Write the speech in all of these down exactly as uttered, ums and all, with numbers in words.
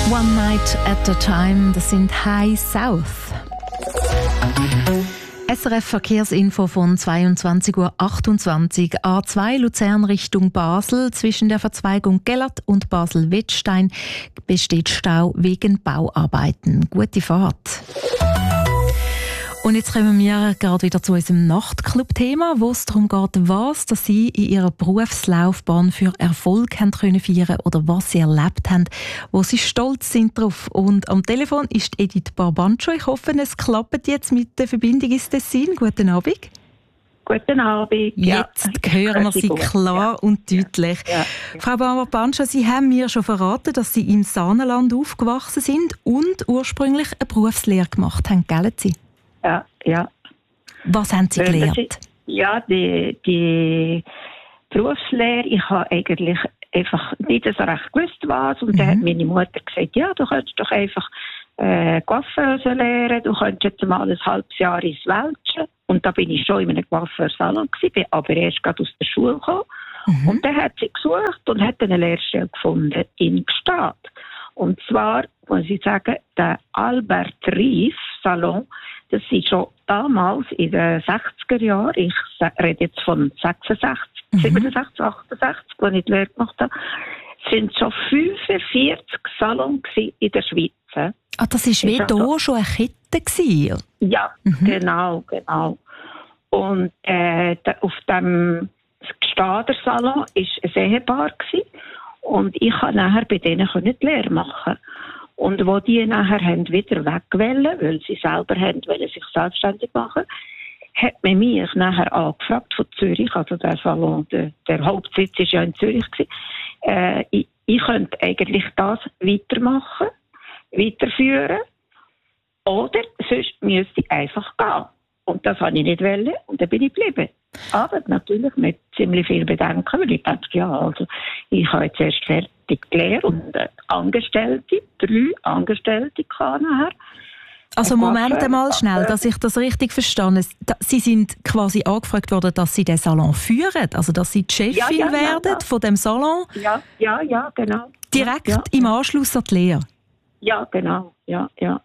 One Night at a Time, das sind High South. S R F Verkehrsinfo von zweiundzwanzig Uhr achtundzwanzig. A zwei Luzern Richtung Basel. Zwischen der Verzweigung Gellert und Basel-Wettstein besteht Stau wegen Bauarbeiten. Gute Fahrt. Und jetzt kommen wir gerade wieder zu unserem Nachtclub-Thema, wo es darum geht, was dass Sie in Ihrer Berufslaufbahn für Erfolg haben können feiern oder was Sie erlebt haben, wo Sie stolz sind drauf. Und am Telefon ist Edith Barbancho. Ich hoffe, es klappt jetzt mit der Verbindung ins Tessin. Guten Abend. Guten Abend. Jetzt ja, hören wir Sie klar ja. und deutlich. Ja. Ja. Frau Barbancho, Sie haben mir schon verraten, dass Sie im Saanenland aufgewachsen sind und ursprünglich eine Berufslehre gemacht haben, gell Sie? Ja, ja. Was haben Sie gelernt? Ist, ja, die, die Berufslehre, ich habe eigentlich einfach nicht so recht gewusst, was. Und mhm. dann hat meine Mutter gesagt, ja, du könntest doch einfach äh, Coiffeuse lernen, du könntest jetzt mal ein halbes Jahr ins Welschen. Und da bin ich schon in einem Coiffeursalon gewesen, bin aber erst gerade aus der Schule gekommen. Mhm. Und dann hat sie gesucht und hat eine Lehrstelle gefunden in Gstaad. Und zwar, muss ich sagen, der Albert Rief Salon, das ist schon damals in den sechziger Jahren, ich rede jetzt von sechsundsechzig, mhm. siebenundsechzig, achtundsechzig, als ich die Lehre gemacht habe, sind schon fünfundvierzig Salons in der Schweiz. Ah, das war wie also, hier schon eine Kette gewesen? Ja, mhm. genau, genau. Und äh, auf dem Gstader Salon war ein Ehepaar gewesen, und ich konnte nachher bei denen die Lehre machen. Und wo die nachher haben wieder wegwollen, weil sie selber haben, wollen sich selbstständig machen, hat man mich nachher angefragt von Zürich, also der Salon, der, der Hauptsitz war ja in Zürich gewesen, äh, ich, ich könnte eigentlich das weitermachen, weiterführen, oder sonst müsste ich einfach gehen. Und das wollte ich nicht wollen, und dann bin ich geblieben. Aber natürlich mit ziemlich viel Bedenken, weil ich dachte, ja, also ich habe jetzt erst fertig gelernt und äh, Angestellte, drei Angestellte kann nachher. Also Moment einmal schnell, dass ich das richtig verstehe. Sie sind quasi angefragt worden, dass Sie den Salon führen, also dass Sie die Chefin ja, ja, werden ja, ja. von dem Salon? Ja, ja, ja, genau. Direkt ja, ja. im Anschluss an die Lehre? Ja, genau, ja, ja.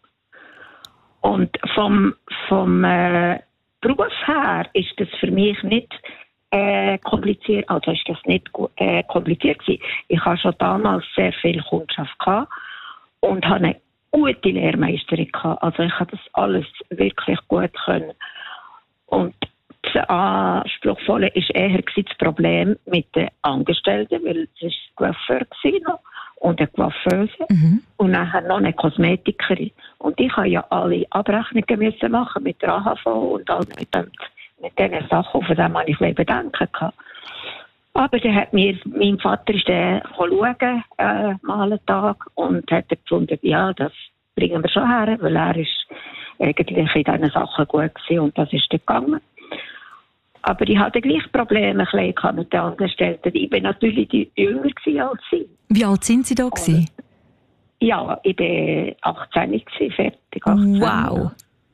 Und vom, vom äh, Beruf her ist das für mich nicht äh, kompliziert, also ist das nicht äh, kompliziert gewesen. Ich hatte schon damals sehr viel Kundschaft gehabt und hatte eine gute Lehrmeisterin gehabt. Also ich habe das alles wirklich gut können. Und das Anspruchsvolle war eher das Problem mit den Angestellten, weil es ein Coiffeur war und eine Coiffeuse mhm. und nachher noch eine Kosmetikerin. Und ich musste ja alle Abrechnungen müssen machen mit der A H V und all mit, dem, mit diesen Sachen, von denen ich ein bisschen Bedenken hatte. Aber dann hat mir, mein Vater ist dann schauen, äh, mal einen Tag, und hat gefunden, ja, das bringen wir schon her, weil er ist eigentlich in diesen Sachen gut gewesen, und das ist dann gegangen. Aber ich hatte gleich Probleme mit den Angestellten. Ich war natürlich jünger als sie. Wie alt sind Sie da gewesen? Ja, ich war achtzehn, fertig. achtzehn. Wow.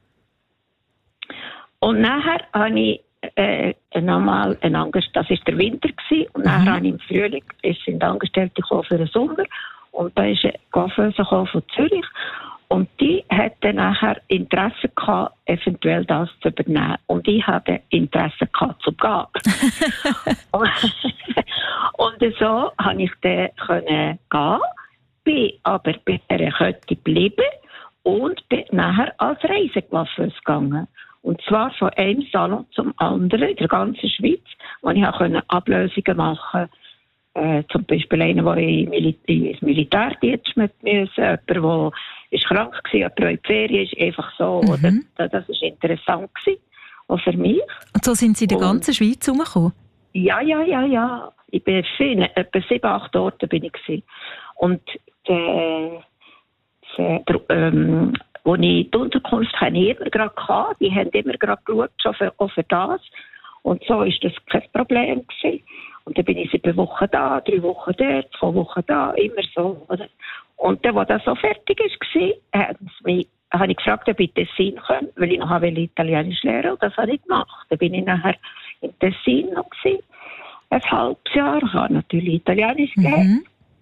Und nachher habe ich äh, nochmal einen Angestellten, das war der Winter gewesen, und nachher mhm. habe ich im Frühling, es sind Angestellte gekommen für den Sommer, und da ist eine Coiffeuse von Zürich, und die hatte nachher Interesse gehabt, eventuell das zu übernehmen. Und ich hatte Interesse gehabt, zu gehen. und, und so konnte ich dann können gehen, bin aber bei dieser Kette geblieben und bin nachher als Reisecoiffeuse gegangen. Und zwar von einem Salon zum anderen in der ganzen Schweiz, wo ich auch Ablösungen machen konnte. Äh, zum Beispiel einer, der in ins Militärdienst mit musste, jemand, der ist krank war, jemand, der in die Ferien ist, einfach so. Mhm. Oder? Das war interessant gewesen, auch für mich. Und so sind Sie in der ganzen Schweiz herumgekommen? Ja, ja, ja, ja. Ich bin viel, etwa sieben, acht Orte bin ich gewesen. Und äh, der, ähm, wo ich die Unterkunft hatte, ich immer gerade gehabt, die haben immer gerade geschaut, schon für, auch für das. Und so war das kein Problem gewesen. Und dann bin ich sieben Wochen da, drei Wochen dort, zwei Wochen da, immer so. Oder? Und dann, als das so fertig war, habe ich gefragt, ob ich Tessin kann, weil ich noch Italienisch lernen wollte. Und das habe ich gemacht. Dann bin ich nachher in Tessin noch gewesen, ein halbes Jahr. Ich habe natürlich Italienisch gelernt. Mhm.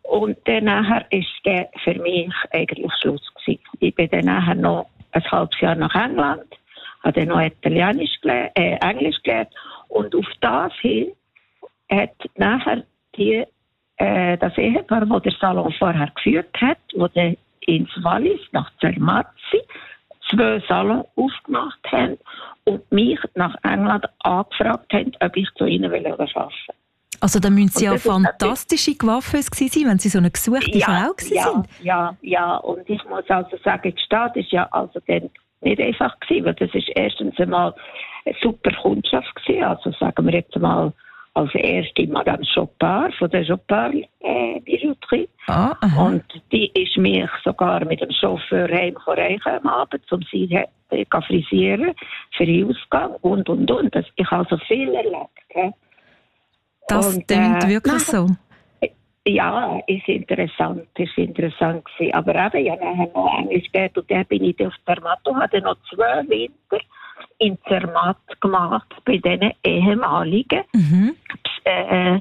Und dann nachher ist der für mich eigentlich Schluss gewesen. Ich bin dann nachher noch ein halbes Jahr nach England, habe dann noch Italienisch gelernt, äh, Englisch gelernt und auf das hin hat nachher die, äh, das Ehepaar, das der Salon vorher geführt hat, wo der ins Wallis nach Zermatt zwei Salons aufgemacht haben und mich nach England angefragt haben, ob ich zu ihnen arbeiten will. Also da müssen Sie ja fantastische Coiffeuse gewesen sein, wenn Sie so eine gesuchte ja, Frau gewesen ja, sind. Ja, ja, und ich muss also sagen, die Stadt ist ja also dann nicht einfach gewesen, weil das ist erstens einmal eine super Kundschaft gewesen, also sagen wir jetzt mal als erste Madame Chopard von der Chopard äh, Bijouterie. Ah, und die ist mich sogar mit dem Chauffeur heimgereicht am Abend, um sie äh, zu frisieren für den Ausgang und und und. Das, ich habe so viel erlebt. Gell? Das und, klingt äh, wirklich nein, so. Ja, ist interessant, ist interessant gewesen. Aber eben, ja, nachher noch Englisch gelernt und dann bin ich auf Zermatt und habe noch zwei Winter in Zermatt gemacht bei diesen ehemaligen Mhm. äh,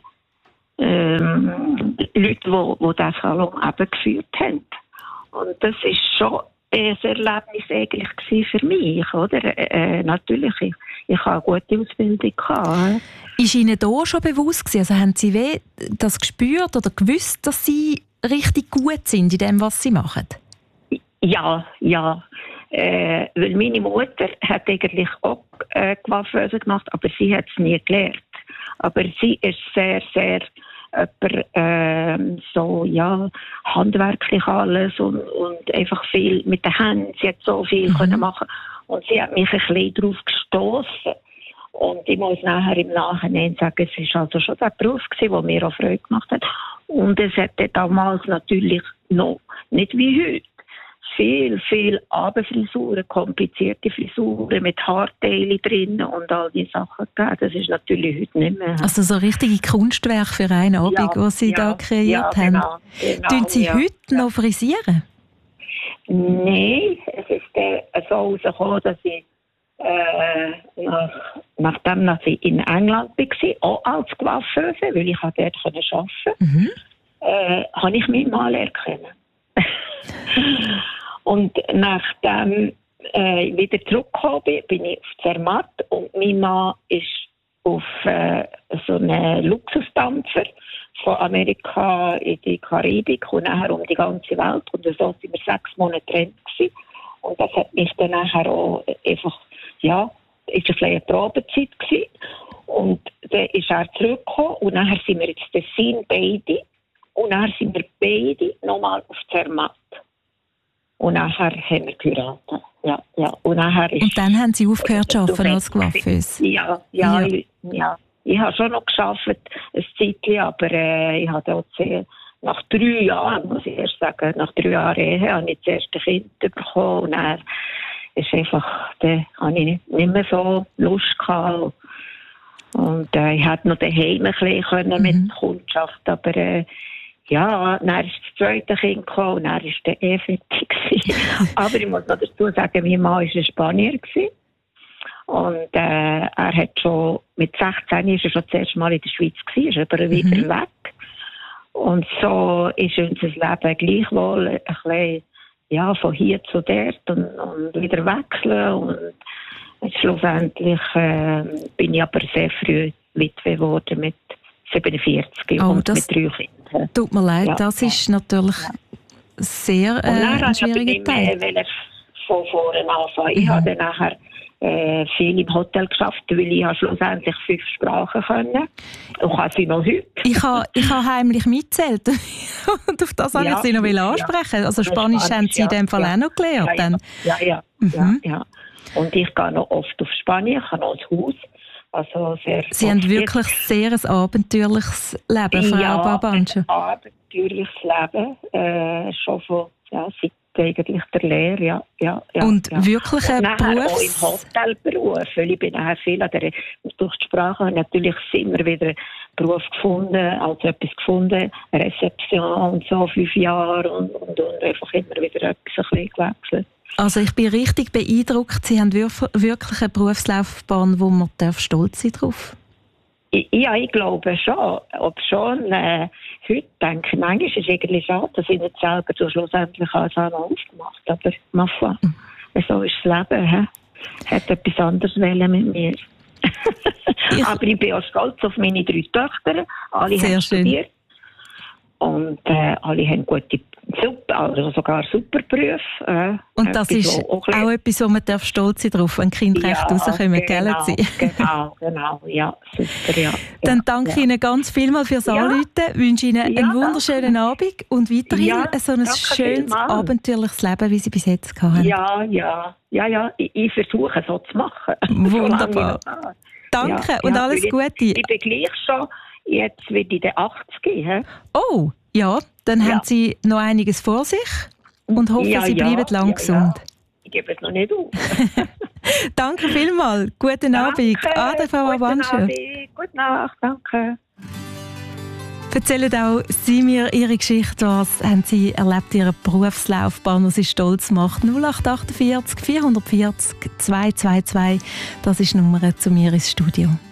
ähm, Leuten, die, die diesen Salon eben geführt haben. Und das ist schon ein Erlebnis eigentlich für mich, oder? Äh, natürlich, ich, ich habe eine gute Ausbildung gehabt. Ist Ihnen da schon bewusst gewesen, also haben Sie weh das gespürt oder gewusst, dass Sie richtig gut sind in dem, was Sie machen? Ja, ja. Äh, weil meine Mutter hat eigentlich auch äh, Coiffeuse gemacht, aber sie hat es nie gelernt. Aber sie ist sehr, sehr jemand, äh, so, ja, handwerklich alles und, und einfach viel mit den Händen. Sie hat so viel mhm. können machen und sie hat mich ein bisschen darauf gestoßen. Und ich muss nachher im Nachhinein sagen, es war also schon der Beruf gewesen, der mir auch Freude gemacht hat. Und es hatte damals natürlich noch, nicht wie heute, viel, viel Abendfrisuren, komplizierte Frisuren mit Haarteilen drin und all diese Sachen gegeben. Das ist natürlich heute nicht mehr. Also so richtige Kunstwerke für einen Abend, ja, was Sie ja, da kreiert ja, haben. Genau, genau, Tun Sie ja, heute ja. noch frisieren? Nein, es ist äh, so rausgekommen, dass ich äh, nach, nachdem dass ich in England war, auch als Coiffeuse, weil ich dort arbeiten konnte, mhm. äh, habe ich meinen Mann erkennen. Und nachdem äh, ich wieder zurückgekommen bin, bin ich auf Zermatt und mein Mann ist auf äh, so einen Luxusdampfer von Amerika in die Karibik und nachher um die ganze Welt. Und so waren wir sechs Monate getrennt gewesen. Und das hat mich dann nachher auch einfach, ja, ist ein eine Probezeit gewesen. Und dann ist er zurückgekommen und nachher sind wir jetzt Tessin beide. Und dann sind wir beide nochmal auf Zermatt. Und nachher haben wir geheiratet. Ja, ja. Und, nachher ist und dann haben Sie aufgehört zu arbeiten als Coiffeuse? Ja, ja, ja. Ich, ja. Ich habe schon noch gearbeitet, ein Zeitchen, aber äh, ich habe auch sehr, nach drei Jahren, muss ich erst sagen, nach drei Jahren Ehe, habe ich das erste Kind bekommen. Und dann ist einfach, da habe ich nicht, nicht mehr so Lust gehabt. Und äh, ich hätte noch daheim ein bisschen können mhm. mit Kundschaft, aber äh, ja, dann ist das zweite Kind gekommen und dann war der eh fertig. Aber ich muss noch dazu sagen, mein Mann war ein Spanier. Und äh, er hat schon, mit sechzehn ist er schon das erste Mal in der Schweiz gewesen, ist aber mhm. wieder weg. Und so ist unser Leben gleichwohl ein bisschen, ja, von hier zu dort und, und wieder wechseln. Und schlussendlich äh, bin ich aber sehr früh Witwe geworden mit siebenundvierzig oh, und das mit drei Kindern. Tut mir leid, ja, das ja. ist natürlich ja. sehr äh, ein schwieriger Teil. Und dann von vorne anfangen. Ich mhm. habe dann nachher äh, viel im Hotel geschafft, weil ich habe schlussendlich fünf Sprachen können. Und kann sie noch heute. Ich habe ich ha heimlich mitgezählt. Und auf das wollte ja, ich Sie noch ansprechen. Ja. Also Spanisch, Spanisch haben Sie ja, in dem Fall ja. auch noch gelernt? Ja, dann. ja, ja. Mhm. ja, ja. Und ich gehe noch oft auf Spanien, ich habe noch ein Haus. Also sehr Sie haben wirklich sehr ein abenteuerliches Leben, Frau ja, Barbancha. ein abenteuerliches Leben, äh, schon von, ja, seit eigentlich der Lehre, ja. ja, ja und ja. wirklich ein Beruf? Auch im Hotelberuf, weil ich bin nachher viel an der, durch die Sprache habe natürlich immer wieder einen Beruf gefunden, also etwas gefunden, Rezeption und so, fünf Jahre und, und, und einfach immer wieder etwas ein bisschen gewechselt. Also ich bin richtig beeindruckt. Sie haben wirklich eine Berufslaufbahn, wo man stolz sein darf. Ja, ich glaube schon. Ob schon, äh, heute denke ich, manchmal ist es irgendwie schade, dass ich nicht selber so schlussendlich als Anna aufgemacht habe. Aber ma foi, so ist das Leben. He? Hat etwas anderes wollen mit mir. ich Aber ich bin auch stolz auf meine drei Töchter. Alle Sehr haben schön. studiert. Und äh, alle haben gute, super, also sogar super Berufe. Äh, und das ist auch, auch etwas, wo man darf stolz sein drauf, wenn die Kinder ja, recht rauskommen, genau, gell? Genau, genau, ja, super, ja. Dann danke ja. Ihnen ganz vielmals fürs ja. Anrufen, wünsche Ihnen ja, einen wunderschönen danke. Abend und weiterhin ja, so ein schönes, abenteuerliches Leben, wie Sie bis jetzt hatten. Ja, ja, ja, ja, ich, ich versuche so zu machen. Wunderbar. Danke ja, und ja, alles Gute. Ich, ich bin gleich schon, jetzt wird ich den achtzig. He? Oh, ja, dann ja. haben Sie noch einiges vor sich und hoffe, ja, Sie bleiben ja, lang ja, gesund. Ja. Ich gebe es noch nicht auf. Danke vielmals. Guten danke. Abend. Ade, Frau Avanche. Gute Nacht, danke. Erzählen auch Sie mir Ihre Geschichte. Was haben Sie erlebt, Ihren Berufslaufbahn, was Sie stolz macht? null acht acht vier vier vier vier zwei zwei zwei. Das ist die Nummer zu mir ins Studio.